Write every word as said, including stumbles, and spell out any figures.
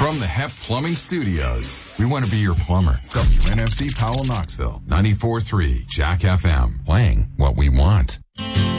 From the Hep Plumbing Studios, we want to be your plumber. N F C Powell, Knoxville, ninety-four point three Jack F M, playing what we want.